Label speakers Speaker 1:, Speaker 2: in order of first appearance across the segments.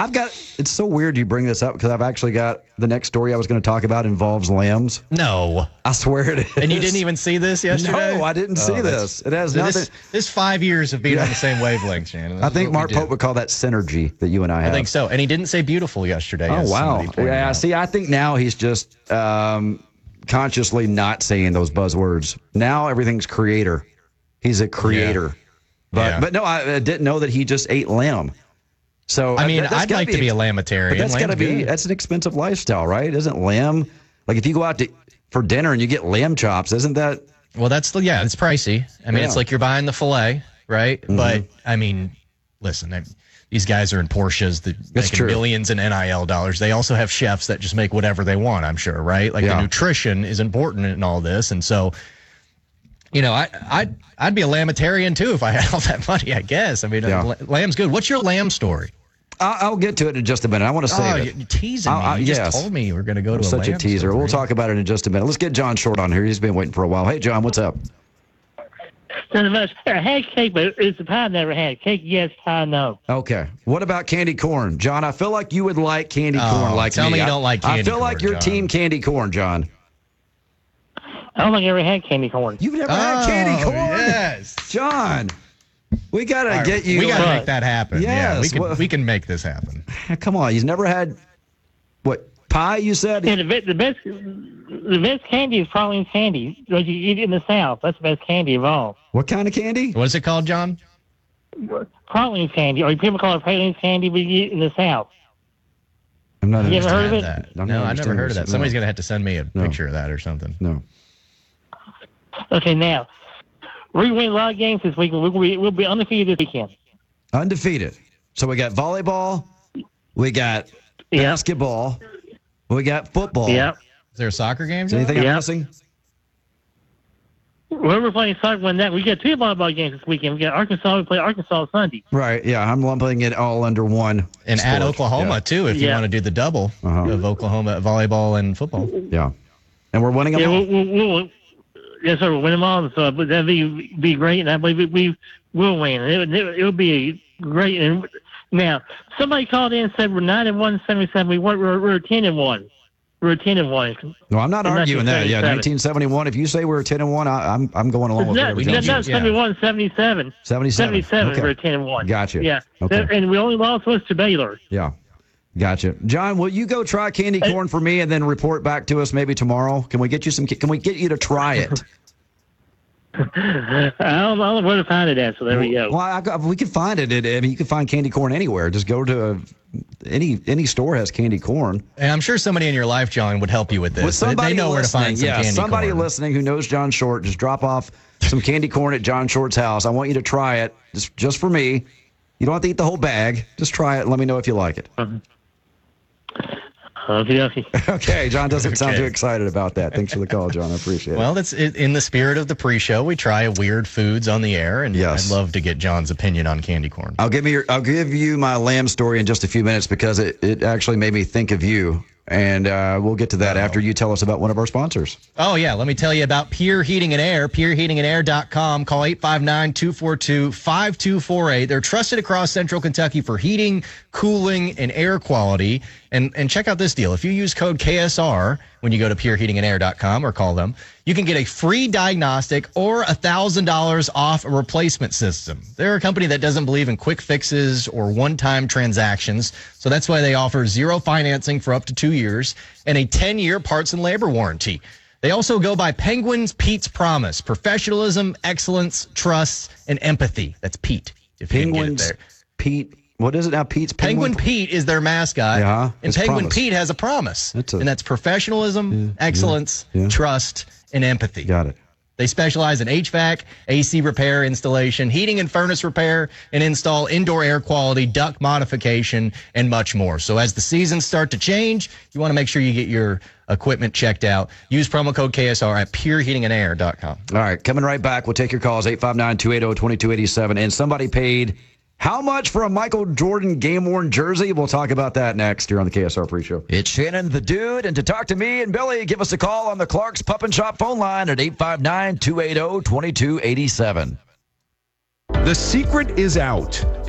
Speaker 1: It's so weird you bring this up because I've actually got the next story I was going to talk about involves lambs.
Speaker 2: No.
Speaker 1: I swear it is.
Speaker 2: And you didn't even see this yesterday?
Speaker 1: No, I didn't see this. It has nothing.
Speaker 2: This 5 years of being on the same wavelength, Shannon.
Speaker 1: I think Mark Pope would call that synergy that you and I have.
Speaker 2: I think so. And he didn't say beautiful yesterday.
Speaker 1: Oh, wow. Yeah, see, I think now he's just consciously not saying those buzzwords. Now everything's creator. He's a creator.
Speaker 2: Yeah.
Speaker 1: But no, I didn't know that he just ate lamb. So
Speaker 2: I mean, I'd like to be a lambatarian.
Speaker 1: But that's got to be, that's an expensive lifestyle, right? Isn't lamb, like if you go out for dinner and you get lamb chops, isn't that?
Speaker 2: Well, it's pricey. I mean, it's like you're buying the filet, right? Mm-hmm. But I mean, listen, these guys are in Porsches that making millions in NIL dollars. They also have chefs that just make whatever they want, I'm sure, right? Like the nutrition is important in all this. And so, you know, I'd be a lambatarian too if I had all that money, I guess. I mean, lamb's good. What's your lamb story?
Speaker 1: I'll get to it in just a minute. I want to say
Speaker 2: you're teasing me. You just told me you were going to go to
Speaker 1: such a teaser.
Speaker 2: Story.
Speaker 1: We'll talk about it in just a minute. Let's get John Short on here. He's been waiting for a while. Hey, John, what's up?
Speaker 3: Nothing much. I had cake, but it's a pie I never had. Cake, yes, pie, no.
Speaker 1: Okay. What about candy corn? John, I feel like you would like candy corn like
Speaker 2: tell me you don't like candy corn,
Speaker 1: I feel like you're team candy corn, John.
Speaker 3: I don't think I ever had candy corn.
Speaker 1: You've never had candy corn?
Speaker 2: Yes.
Speaker 1: John, we got to get you.
Speaker 2: We got to make that happen.
Speaker 1: Yes.
Speaker 2: Yeah, we can make this happen.
Speaker 1: Come on. You've never had, pie, you said?
Speaker 3: Yeah, the best candy is Pralines candy. What you eat in the South. That's the best candy of all.
Speaker 1: What kind of candy?
Speaker 2: What is it called, John?
Speaker 3: Pralines candy. Or people call it Pralines candy, but you eat in the South.
Speaker 1: I'm not
Speaker 3: you ever heard of it?
Speaker 2: That. No, I've never heard of that. Somebody's going to have to send me a picture of that or something.
Speaker 1: No.
Speaker 3: Okay, now, we win a lot of games this week. We'll be undefeated this weekend.
Speaker 1: Undefeated. So we got volleyball, we got basketball, we got football.
Speaker 3: Yeah.
Speaker 2: Is there a soccer game?
Speaker 1: Anything I'm missing?
Speaker 3: We're playing soccer one night. We got 2 volleyball games this weekend. We got Arkansas. We play Arkansas Sunday.
Speaker 1: Right. Yeah, I'm lumping it all under one.
Speaker 2: And
Speaker 1: sport.
Speaker 2: at Oklahoma too, if you want to do the double of Oklahoma volleyball and football.
Speaker 1: Yeah. And we're winning them all.
Speaker 3: Yes, sir. We'll win them all. So that'd be great, and I believe we will win. It'll be great. And now, somebody called in and said we're 9-1, 77. We're 10-1. We're 10-1.
Speaker 1: No, I'm not arguing that. Yeah, 1971. If you say we're 10-1, I'm going along with whatever.
Speaker 3: Not 71, 77. 77. Okay. We're 10-1.
Speaker 1: Gotcha.
Speaker 3: Yeah.
Speaker 1: Okay.
Speaker 3: And we only lost was to Baylor.
Speaker 1: Yeah. Gotcha. John, will you go try candy corn for me and then report back to us maybe tomorrow? Can we get you Can we get you to try it?
Speaker 3: I don't know where to find it at, so there we go.
Speaker 1: Well, we can find it. I mean, you can find candy corn anywhere. Just go to any store has candy corn.
Speaker 2: And I'm sure somebody in your life, John, would help you with this. They know where to find some candy corn.
Speaker 1: Somebody listening who knows John Short, just drop off some candy corn at John Short's house. I want you to try it just for me. You don't have to eat the whole bag. Just try it and let me know if you like it. Okay, John doesn't sound too excited about that. Thanks for the call, John. I appreciate it.
Speaker 2: Well, that's in the spirit of the pre-show. We try weird foods on the air, and I'd love to get John's opinion on candy corn.
Speaker 1: I'll give you my lamb story in just a few minutes because it actually made me think of you. And we'll get to that after you tell us about one of our sponsors.
Speaker 2: Oh, yeah. Let me tell you about Pure Heating and Air, pureheatingandair.com. Call 859-242-5248. They're trusted across Central Kentucky for heating, cooling, and air quality. And check out this deal. If you use code KSR when you go to pureheatingandair.com or call them, you can get a free diagnostic or $1,000 off a replacement system. They're a company that doesn't believe in quick fixes or one-time transactions, so that's why they offer zero financing for up to 2 years and a 10-year parts and labor warranty. They also go by Penguin's Pete's Promise: professionalism, excellence, trust, and empathy. That's Pete. If you can get it there.
Speaker 1: Pete. What is it now?
Speaker 2: Penguin Pete is their mascot.
Speaker 1: Yeah,
Speaker 2: and Penguin Pete has a promise. And that's professionalism, excellence, trust, and empathy.
Speaker 1: Got it.
Speaker 2: They specialize in HVAC, AC repair, installation, heating and furnace repair, and install indoor air quality, duct modification, and much more. So as the seasons start to change, you want to make sure you get your equipment checked out. Use promo code KSR at pureheatingandair.com.
Speaker 1: All right, coming right back. We'll take your calls, 859-280-2287. And somebody paid how much for a Michael Jordan game-worn jersey? We'll talk about that next here on the KSR Pre-Show. It's Shannon the Dude, and to talk to me and Billy, give us a call on the Clark's Pup and Shop phone line at 859-280-2287.
Speaker 4: The secret is out.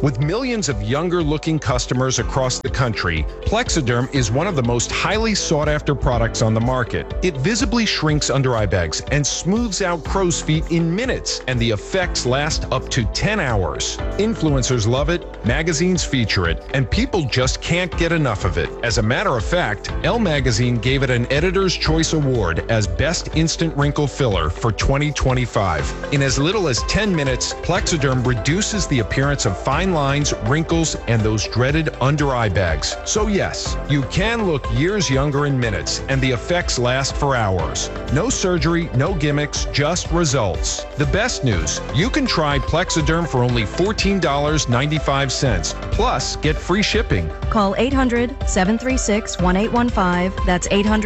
Speaker 4: With millions of younger-looking customers across the country, Plexiderm is one of the most highly sought-after products on the market. It visibly shrinks under-eye bags and smooths out crow's feet in minutes, and the effects last up to 10 hours. Influencers love it, magazines feature it, and people just can't get enough of it. As a matter of fact, Elle Magazine gave it an Editor's Choice Award as Best Instant Wrinkle Filler for 2025. In as little as 10 minutes, Plexiderm reduces the appearance of fine lines, wrinkles, and those dreaded under-eye bags. So yes, you can look years younger in minutes, and the effects last for hours. No surgery, no gimmicks, just results. The best news, you can try Plexiderm for only $14.95, plus get free shipping.
Speaker 5: Call 800-736-1815. That's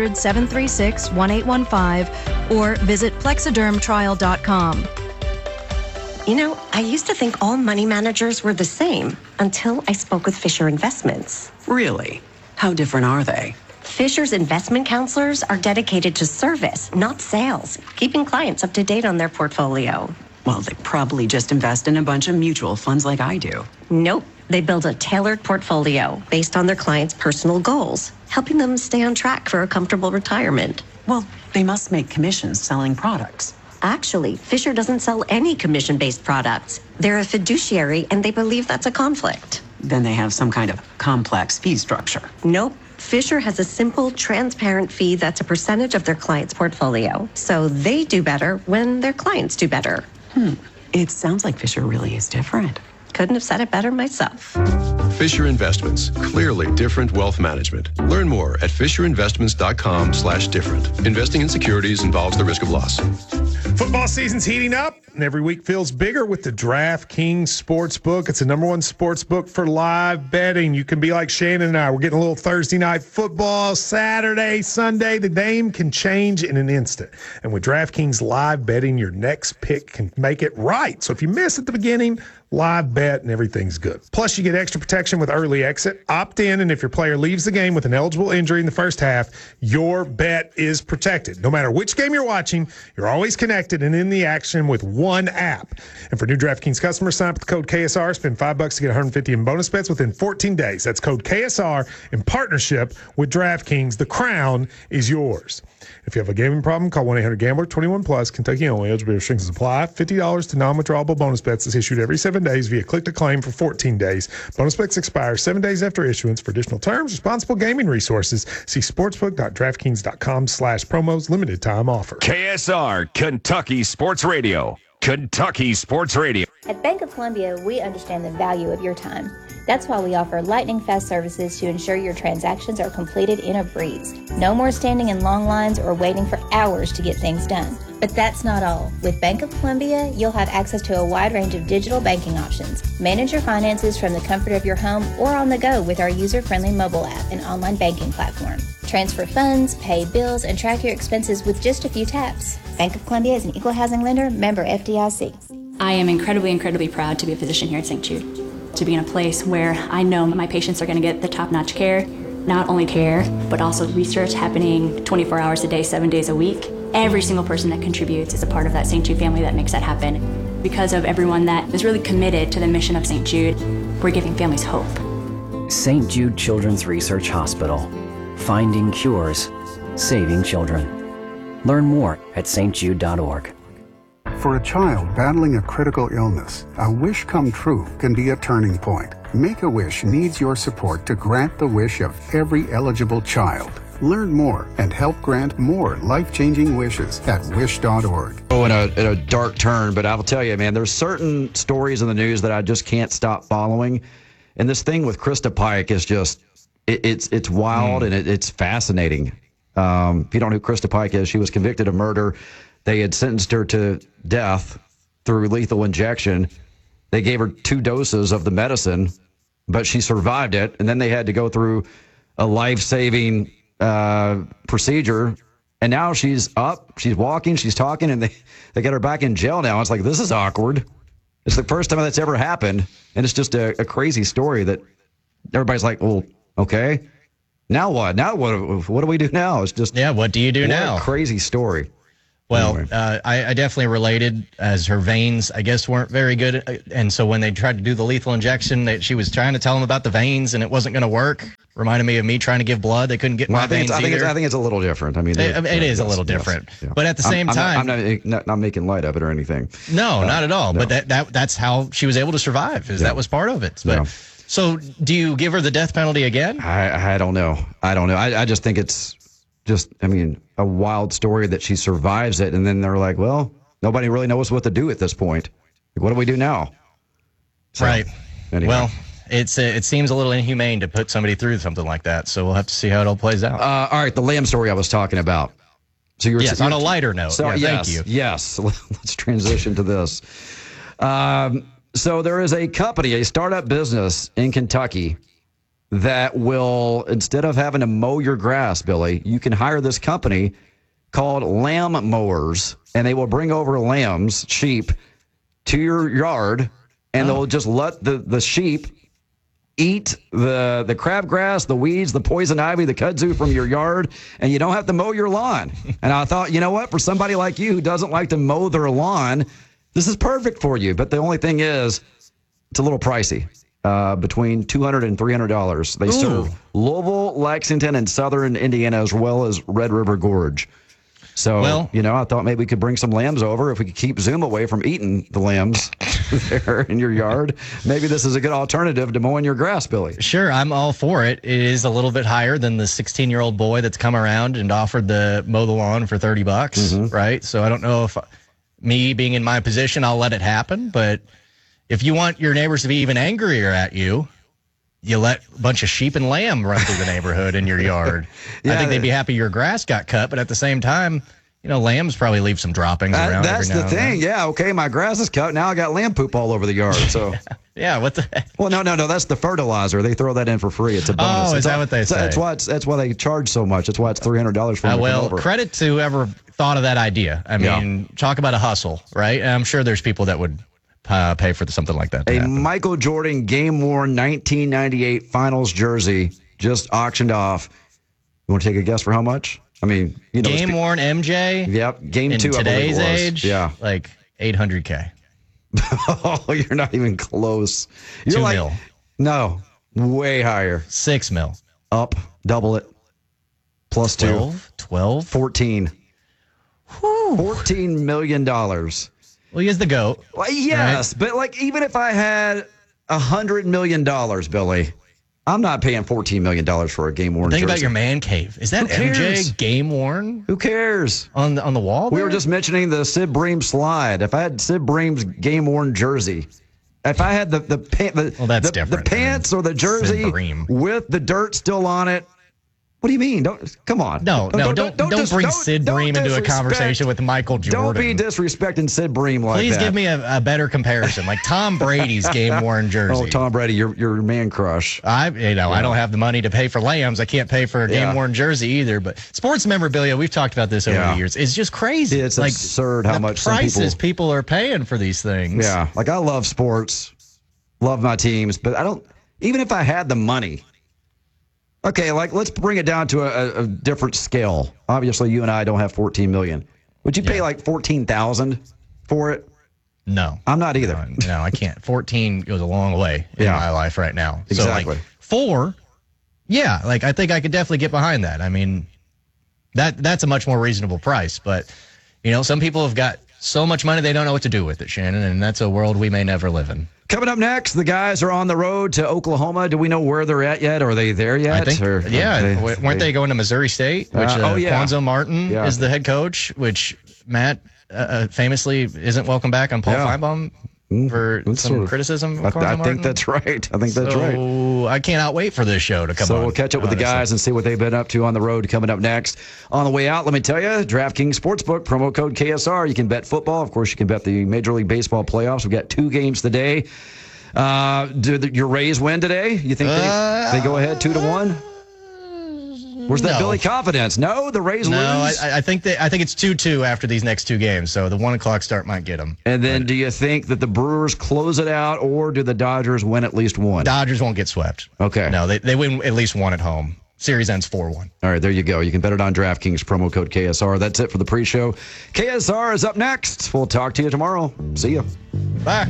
Speaker 5: 800-736-1815. Or visit plexidermtrial.com.
Speaker 6: You know, I used to think all money managers were the same until I spoke with Fisher Investments.
Speaker 7: Really? How different are they?
Speaker 6: Fisher's investment counselors are dedicated to service, not sales, keeping clients up to date on their portfolio.
Speaker 7: Well, they probably just invest in a bunch of mutual funds like I do.
Speaker 6: Nope. They build a tailored portfolio based on their clients' personal goals, helping them stay on track for a comfortable retirement.
Speaker 7: Well, they must make commissions selling products.
Speaker 6: Actually, Fisher doesn't sell any commission-based products. They're a fiduciary, and they believe that's a conflict.
Speaker 7: Then they have some kind of complex fee structure.
Speaker 6: Nope. Fisher has a simple, transparent fee that's a percentage of their client's portfolio. So they do better when their clients do better.
Speaker 7: It sounds like Fisher really is different.
Speaker 6: Couldn't have said it better myself.
Speaker 8: Fisher Investments, clearly different wealth management. Learn more at fisherinvestments.com/different. Investing in securities involves the risk of loss.
Speaker 9: Football season's heating up, and every week feels bigger with the DraftKings Sportsbook. It's the #1 sportsbook for live betting. You can be like Shannon and I. We're getting a little Thursday night football, Saturday, Sunday. The game can change in an instant. And with DraftKings live betting, your next pick can make it right. So if you miss at the beginning, live bet and everything's good. Plus, you get extra protection with early exit. Opt in, and if your player leaves the game with an eligible injury in the first half, your bet is protected. No matter which game you're watching, you're always connected and in the action with one app. And for new DraftKings customers, sign up with the code KSR. Spend $5 to get $150 in bonus bets within 14 days. That's code KSR in partnership with DraftKings. The crown is yours. If you have a gaming problem, call 1-800-GAMBLER, 21 plus, Kentucky only. Eligibility restrictions apply. $50 to non-withdrawable bonus bets is issued every 7 days via click-to-claim for 14 days. Bonus bets expire 7 days after issuance. For additional terms, responsible gaming resources, see sportsbook.draftkings.com/promos. Limited time offer.
Speaker 10: KSR, Kentucky Sports Radio. Kentucky Sports Radio.
Speaker 11: At Bank of Columbia, we understand the value of your time. That's why we offer lightning-fast services to ensure your transactions are completed in a breeze. No more standing in long lines or waiting for hours to get things done. But that's not all. With Bank of Columbia, you'll have access to a wide range of digital banking options. Manage your finances from the comfort of your home or on the go with our user-friendly mobile app and online banking platform. Transfer funds, pay bills, and track your expenses with just a few taps. Bank of Columbia is an equal housing lender, member FDIC.
Speaker 12: I am incredibly proud to be a physician here at St. Jude. To be in a place where I know my patients are going to get the top-notch care, not only care, but also research happening 24 hours a day, 7 days a week. Every single person that contributes is a part of that St. Jude family that makes that happen. Because of everyone that is really committed to the mission of St. Jude, we're giving families hope.
Speaker 13: St. Jude Children's Research Hospital. Finding cures, saving children. Learn more at stjude.org.
Speaker 14: For a child battling a critical illness, a wish come true can be a turning point. Make-A-Wish needs your support to grant the wish of every eligible child. Learn more and help grant more life-changing wishes at wish.org.
Speaker 1: In a dark turn, but I'll tell you, man, there's certain stories in the news that I just can't stop following. And this thing with Krista Pike is just, it's wild and it's fascinating. If you don't know who Krista Pike is, she was convicted of murder. They had sentenced her to death through lethal injection. They gave her 2 doses of the medicine, but she survived it. And then they had to go through a life-saving procedure. And now she's up, she's walking, she's talking, and they get her back in jail now. It's like, this is awkward. It's the first time that's ever happened. And it's just a crazy story that everybody's like, well, okay. Now what? Now what do we do now? It's just
Speaker 2: what do you do now?
Speaker 1: A crazy story.
Speaker 2: Well,
Speaker 1: Anyway.
Speaker 2: I definitely related, as her veins, I guess, weren't very good. And so when they tried to do the lethal injection, she was trying to tell them about the veins, and it wasn't going to work. Reminded me of me trying to give blood. They couldn't get my veins either.
Speaker 1: I think it's a little different. I mean,
Speaker 2: it is a little different.
Speaker 1: Yeah.
Speaker 2: But at the same time,
Speaker 1: I'm not making light of it or anything.
Speaker 2: No, not at all.
Speaker 1: no.
Speaker 2: But that's how she was able to survive. That was part of it. But
Speaker 1: Yeah.
Speaker 2: so, do you give her the death penalty again?
Speaker 1: I don't know. I just think it's a wild story that she survives it, and then they're like, well, nobody really knows what to do at this point. Like, what do we do now? So,
Speaker 2: Right.
Speaker 1: Anyway.
Speaker 2: Well, it seems a little inhumane to put somebody through something like that. So we'll have to see how it all plays out.
Speaker 1: All right, the lamb story I was talking about. So you were
Speaker 2: Yes, on a lighter note.
Speaker 1: So,
Speaker 2: thank you.
Speaker 1: Yes, let's transition to this. So there is a company, a startup business in Kentucky that will, instead of having to mow your grass, Billy, you can hire this company called Lamb Mowers, and they will bring over lambs, sheep, to your yard, and they'll just let the sheep eat the crabgrass, the weeds, the poison ivy, the kudzu from your yard, and you don't have to mow your lawn. And I thought, you know what? For somebody like you who doesn't like to mow their lawn, this is perfect for you. But the only thing is, it's a little pricey. Between $200 and $300. They serve Louisville, Lexington, and southern Indiana, as well as Red River Gorge. So, I thought maybe we could bring some lambs over. If we could keep Zoom away from eating the lambs there in your yard, maybe this is a good alternative to mowing your grass, Billy.
Speaker 2: Sure, I'm all for it. It is a little bit higher than the 16-year-old boy that's come around and offered to mow the lawn for $30, right? So I don't know if me being in my position, I'll let it happen, but if you want your neighbors to be even angrier at you, you let a bunch of sheep and lamb run through the neighborhood in your yard. I think they'd be happy your grass got cut, but at the same time, lambs probably leave some droppings around.
Speaker 1: That's
Speaker 2: every now
Speaker 1: the
Speaker 2: and then.
Speaker 1: thing. Yeah, okay, my grass is cut. Now I got lamb poop all over the yard. So
Speaker 2: yeah, what the heck?
Speaker 1: Well, no, that's the fertilizer. They throw that in for free. It's a bonus.
Speaker 2: Oh, is that what they say?
Speaker 1: That's why they charge so much. That's why it's $300 for them to come over.
Speaker 2: Credit to whoever thought of that idea. I mean, talk about a hustle, right? And I'm sure there's people that would pay for something like that.
Speaker 1: A Michael Jordan game-worn 1998 Finals jersey just auctioned off. You want to take a guess for how much? I mean,
Speaker 2: game-worn MJ.
Speaker 1: Yep, game
Speaker 2: in
Speaker 1: 2.
Speaker 2: Today's
Speaker 1: I believe it was.
Speaker 2: age,
Speaker 1: yeah,
Speaker 2: like $800K.
Speaker 1: Oh, you're not even close. You're
Speaker 2: $2 million.
Speaker 1: No, way higher.
Speaker 2: $6 million.
Speaker 1: Up, double it. Plus
Speaker 2: 12?
Speaker 1: 14. Whew. $14 million.
Speaker 2: Well, he is the GOAT.
Speaker 1: Well, yes,
Speaker 2: right?
Speaker 1: but even if I had $100 million, Billy, I'm not paying $14 million for a game-worn jersey.
Speaker 2: Think about your man cave. Is that MJ game-worn?
Speaker 1: Who cares?
Speaker 2: On the wall there?
Speaker 1: We were just mentioning the Sid Bream slide. If I had Sid Bream's game-worn jersey, if I had the pants or the jersey with the dirt still on it, what do you mean? Come on.
Speaker 2: Don't bring Sid Bream into a conversation with Michael Jordan.
Speaker 1: Don't be disrespecting Sid Bream like
Speaker 2: Please
Speaker 1: that.
Speaker 2: give me a better comparison, like Tom Brady's game-worn jersey.
Speaker 1: Oh, Tom Brady, your man crush.
Speaker 2: I don't have the money to pay for lambs. I can't pay for a game-worn jersey either. But sports memorabilia, we've talked about this over the years. It's just crazy.
Speaker 1: It's absurd how much
Speaker 2: prices people are paying for these things.
Speaker 1: Yeah, I love sports, love my teams, but I don't. Even if I had the money. Okay, let's bring it down to a different scale. Obviously, you and I don't have $14 million. Would you pay $14,000 for it?
Speaker 2: No,
Speaker 1: I'm not either.
Speaker 2: No, I can't. 14 goes a long way in my life right now.
Speaker 1: Exactly.
Speaker 2: So 4, I think I could definitely get behind that. I mean, that's a much more reasonable price. But some people have got so much money they don't know what to do with it, Shannon, and that's a world we may never live in.
Speaker 1: Coming up next, the guys are on the road to Oklahoma. Do we know where they're at yet? Are they there yet?
Speaker 2: I think, weren't they going to Missouri State? Which Cuonzo Martin is the head coach, which Matt famously isn't welcome back on Paul Feinbaum for some criticism of
Speaker 1: I think that's right. I think that's right.
Speaker 2: So I cannot wait for this show to come on.
Speaker 1: So we'll catch up with the guys and see what they've been up to on the road coming up next. On the way out, let me tell you, DraftKings Sportsbook, promo code KSR. You can bet football. Of course, you can bet the Major League Baseball playoffs. We've got 2 games today. Do your Rays win today? You think they go ahead 2-1? Where's that Billy confidence? No, the Rays lose?
Speaker 2: No, I think it's 2-2 after these next 2 games, so the 1 o'clock start might get them.
Speaker 1: And then do you think that the Brewers close it out, or do the Dodgers win at least 1?
Speaker 2: Dodgers won't get swept.
Speaker 1: Okay.
Speaker 2: No, they win at least 1 at home. Series ends 4-1.
Speaker 1: All right, there you go. You can bet it on DraftKings, promo code KSR. That's it for the pre-show. KSR is up next. We'll talk to you tomorrow. See ya.
Speaker 2: Bye.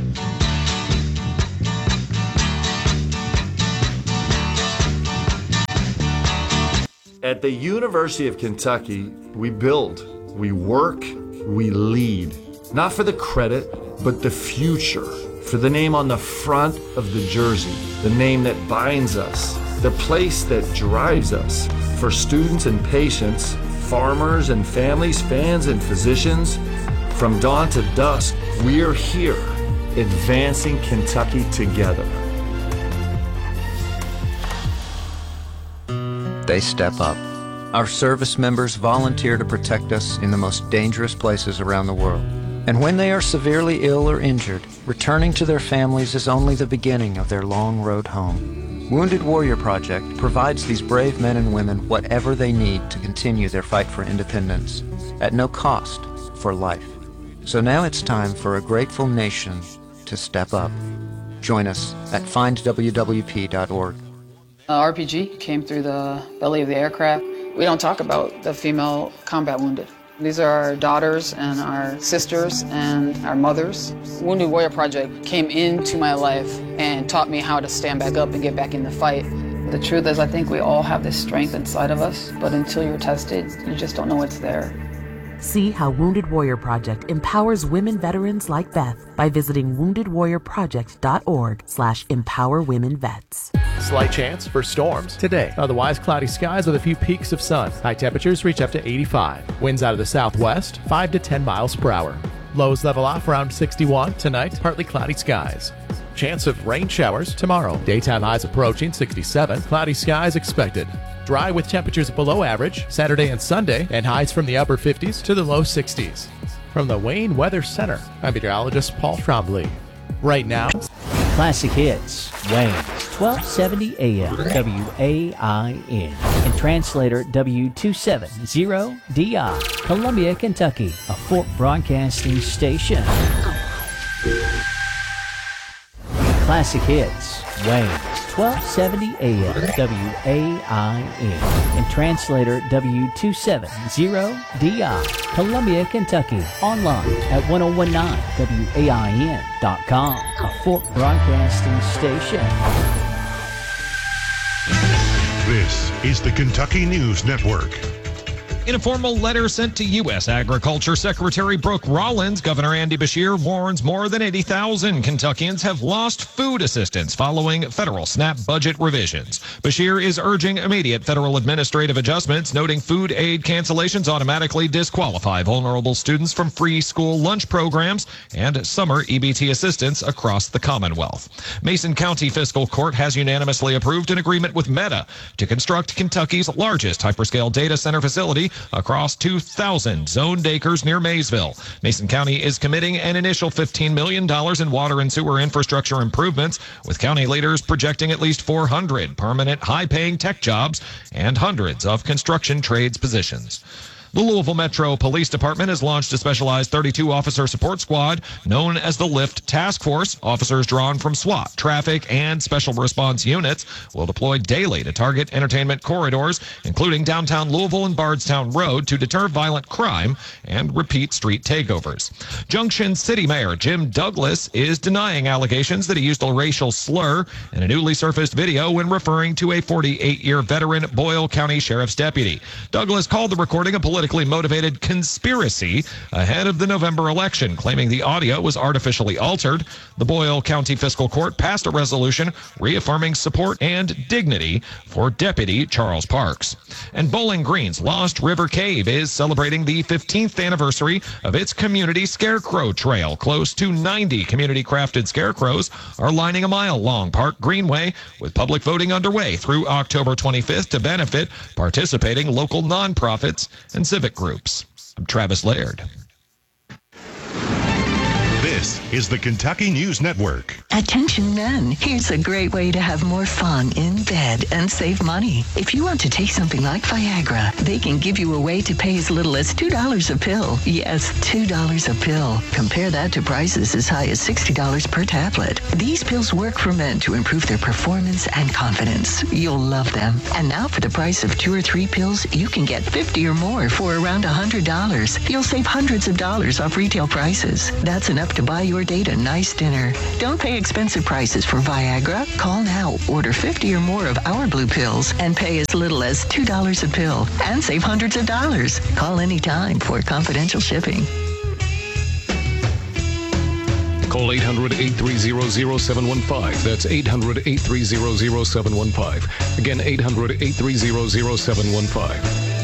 Speaker 15: At the University of Kentucky, we build, we work, we lead. Not for the credit, but the future. For the name on the front of the jersey, the name that binds us, the place that drives us. For students and patients, farmers and families, fans and physicians, from dawn to dusk, we're here, advancing Kentucky together.
Speaker 16: They step up. Our service members volunteer to protect us in the most dangerous places around the world. And when they are severely ill or injured, returning to their families is only the beginning of their long road home. Wounded Warrior Project provides these brave men and women whatever they need to continue their fight for independence, at no cost for life. So now it's time for a grateful nation to step up. Join us at findwwp.org.
Speaker 17: RPG came through the belly of the aircraft. We don't talk about the female combat wounded. These are our daughters and our sisters and our mothers. Wounded Warrior Project came into my life and taught me how to stand back up and get back in the fight. The truth is, I think we all have this strength inside of us, but until you're tested, you just don't know it's there.
Speaker 18: See how Wounded Warrior Project empowers women veterans like Beth by visiting woundedwarriorproject.org/empowerwomenvets.
Speaker 19: Slight chance for storms today. Otherwise, cloudy skies with a few peaks of sun. High temperatures reach up to 85. Winds out of the southwest, 5 to 10 miles per hour. Lows level off around 61. Tonight, partly cloudy skies. Chance of rain showers tomorrow. Daytime highs approaching 67. Cloudy skies expected. Dry with temperatures below average Saturday and Sunday, and highs from the upper 50s to the low 60s. From the Wayne Weather Center, I'm meteorologist Paul Trombley. Right now,
Speaker 20: Classic Hits, Wayne, 1270 AM, WAIN, and translator W270DI, Columbia, Kentucky, a Fort Broadcasting station. Classic Hits, Wayne, 1270 AM, WAIN, and translator W270DI, Columbia, Kentucky, online at 1019wain.com, a Fort Broadcasting station.
Speaker 21: This is the Kentucky News Network.
Speaker 4: In a formal letter sent to U.S. Agriculture Secretary Brooke Rollins, Governor Andy Beshear warns more than 80,000 Kentuckians have lost food assistance following federal SNAP budget revisions. Beshear is urging immediate federal administrative adjustments, noting food aid cancellations automatically disqualify vulnerable students from free school lunch programs and summer EBT assistance across the Commonwealth. Mason County Fiscal Court has unanimously approved an agreement with Meta to construct Kentucky's largest hyperscale data center facility across 2,000 zoned acres near Maysville. Mason County is committing an initial $15 million in water and sewer infrastructure improvements, with county leaders projecting at least 400 permanent high-paying tech jobs and hundreds of construction trades positions. The Louisville Metro Police Department has launched a specialized 32-officer support squad known as the LIFT Task Force. Officers drawn from SWAT, traffic, and special response units will deploy daily to target entertainment corridors, including downtown Louisville and Bardstown Road, to deter violent crime and repeat street takeovers. Junction City Mayor Jim Douglas is denying allegations that he used a racial slur in a newly surfaced video when referring to a 48-year veteran Boyle County Sheriff's deputy. Douglas called the recording a politically motivated conspiracy ahead of the November election, claiming the audio was artificially altered. The Boyle County Fiscal Court passed a resolution reaffirming support and dignity for Deputy Charles Parks. And Bowling Green's Lost River Cave is celebrating the 15th anniversary of its community scarecrow trail. Close to 90 community-crafted scarecrows are lining a mile-long Park Greenway, with public voting underway through October 25th to benefit participating local nonprofits and civic groups. I'm Travis Laird.
Speaker 21: This is the Kentucky News Network.
Speaker 3: Attention men, here's a great way to have more fun in bed and save money. If you want to take something like Viagra, they can give you a way to pay as little as $2 a pill. Yes, $2 a pill. Compare that to prices as high as $60 per tablet. These pills work for men to improve their performance and confidence. You'll love them. And now for the price of 2 or 3 pills, you can get 50 or more for around $100. You'll save hundreds of dollars off retail prices. That's enough to buy your date a nice dinner. Don't pay expensive prices for Viagra. Call now, order 50 or more of our blue pills, and pay as little as $2 a pill and save hundreds of dollars. Call anytime for confidential shipping.
Speaker 4: Call 800-830-0715. That's 800-830-0715. Again, 800-830-0715.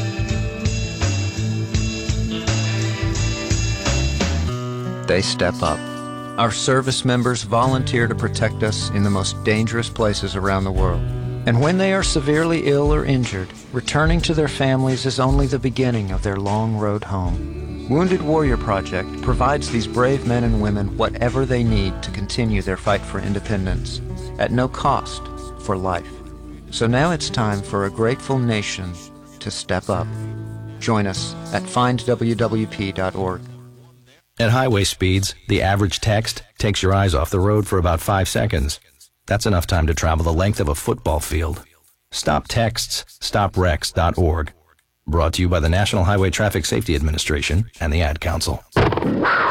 Speaker 16: They step up. Our service members volunteer to protect us in the most dangerous places around the world. And when they are severely ill or injured, returning to their families is only the beginning of their long road home. Wounded Warrior Project provides these brave men and women whatever they need to continue their fight for independence, at no cost for life. So now it's time for a grateful nation to step up. Join us at findwwp.org.
Speaker 22: At highway speeds, the average text takes your eyes off the road for about 5 seconds. That's enough time to travel the length of a football field. Stop texts, stopwrecks.org. Brought to you by the National Highway Traffic Safety Administration and the Ad Council.